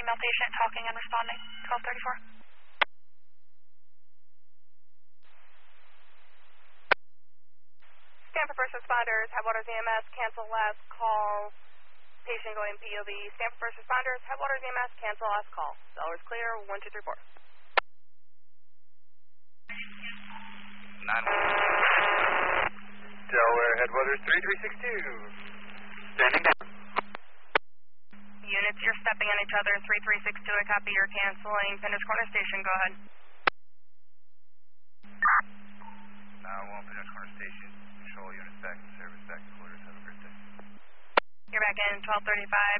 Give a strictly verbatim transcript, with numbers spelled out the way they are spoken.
female patient talking and responding. twelve thirty-four. Stanford First Responders, Headwaters E M S, cancel last call. Patient going P O V. Stanford First Responders, Headwaters E M S, cancel last call. Delaware clear, one two three four. nine one. Delaware Headwaters three three six two. Standing down. Units, you're stepping on each other. three three six two, I copy, you're canceling. Pender's Corner Station, go ahead. nine one, Pender's Corner Station. Control units back in service, back in quarters. Have a great day. You're back in twelve thirty-five.